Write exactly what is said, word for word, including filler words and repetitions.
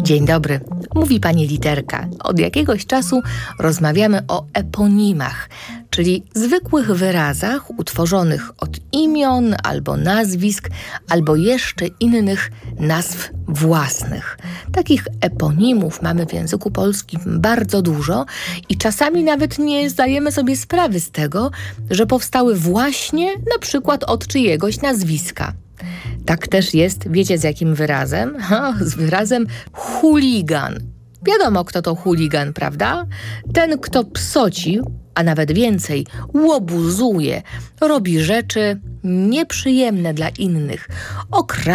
Dzień dobry, mówi pani Literka. Od jakiegoś czasu rozmawiamy o eponimach, czyli zwykłych wyrazach utworzonych od imion albo nazwisk, albo jeszcze innych nazw własnych. Takich eponimów mamy w języku polskim bardzo dużo i czasami nawet nie zdajemy sobie sprawy z tego, że powstały właśnie na przykład od czyjegoś nazwiska. Tak też jest, wiecie z jakim wyrazem? Ha, z wyrazem chuligan. Wiadomo, kto to chuligan, prawda? Ten, kto psoci, a nawet więcej, łobuzuje, robi rzeczy nieprzyjemne dla innych, okra